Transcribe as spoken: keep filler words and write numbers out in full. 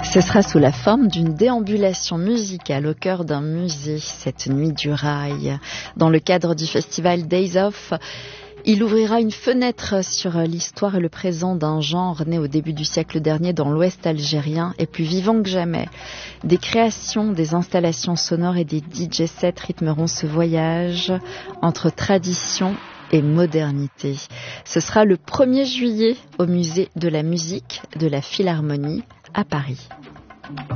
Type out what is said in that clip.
Ce sera sous la forme d'une déambulation musicale au cœur d'un musée, cette nuit du rail. Dans le cadre du festival Days Off, il ouvrira une fenêtre sur l'histoire et le présent d'un genre né au début du siècle dernier dans l'ouest algérien et plus vivant que jamais. Des créations, des installations sonores et des D J sets rythmeront ce voyage entre tradition et modernité. Ce sera le premier juillet au musée de la musique de la Philharmonie à Paris.